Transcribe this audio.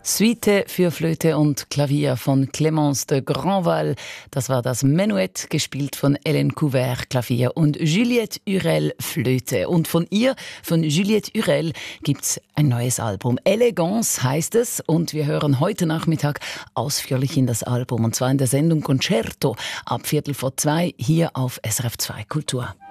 Suite für Flöte und Klavier von Clémence de Grandval. Das war das Menuett, gespielt von Hélène Couvert, Klavier, und Juliette Hurel, Flöte. Und von ihr, von Juliette Hurel, gibt's ein neues Album. Elegance heißt es, und wir hören heute Nachmittag ausführlich in das Album, und zwar in der Sendung Concerto ab 13:45 hier auf SRF 2 Kultur.